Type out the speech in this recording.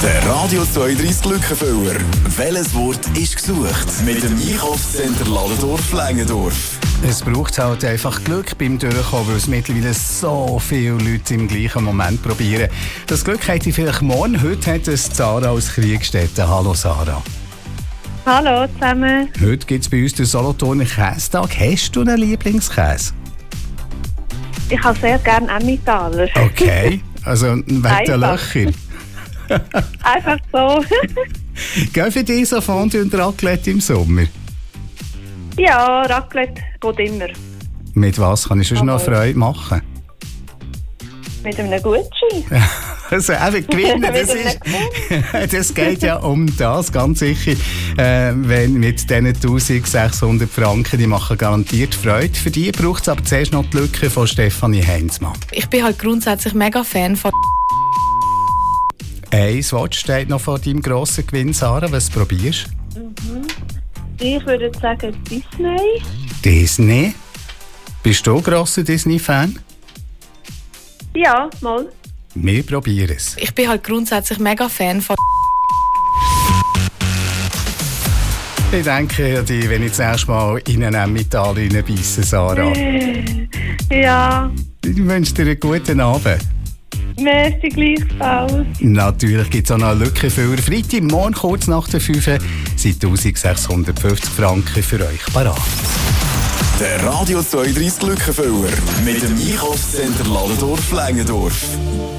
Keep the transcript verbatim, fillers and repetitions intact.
Der Radio zweiunddreißig Glückenfüller. Welches Wort ist gesucht? Mit dem Einkaufscenter Ladendorf-Längendorf. Es braucht halt einfach Glück beim Durchkommen, weil es mittlerweile so viele Leute im gleichen Moment probieren. Das Glück hätte ich vielleicht morgen. Heute hat es Sarah aus Kriegstetten. Hallo Sarah. Hallo zusammen. Heute gibt es bei uns den Solothurner Käsetag. Hast du einen Lieblingskäse? Ich habe sehr gerne Emmentaler. Okay, also wegen den Löchern. Einfach so. Gehen für dich so Fondue und Raclette im Sommer? Ja, Raclette geht immer. Mit was kann ich schon noch Freude machen? Mit einem Gucci. Also einfach gewinnen, das, ist, das geht ja um das, ganz sicher. Äh, wenn mit diesen eintausendsechshundert Franken, die machen garantiert Freude. Für die braucht es aber zuerst noch die Lücke von Stefanie Heinzmann. Ich bin halt grundsätzlich mega Fan von... Ein Wort steht noch vor deinem grossen Gewinn, Sarah. Was probierst du? Mhm. Ich würde sagen Disney. Disney? Bist du ein grosser Disney-Fan? Ja, mal. Wir probieren es. Ich bin halt grundsätzlich mega Fan von... Ich denke an dich, wenn ich das erste Mal in einen Emmental reinbeisse, Sarah. Ja. Ich wünsche dir einen guten Abend. Merci gleichfalls. Natürlich gibt es auch noch eine Lückenfüller. Freitag, morgen kurz nach der fünf sind eintausendsechshundertfünfzig Franken für euch parat. Der Radio zweiunddreißig Glückenfüller mit dem Einkaufscenter Ladendorf-Längendorf.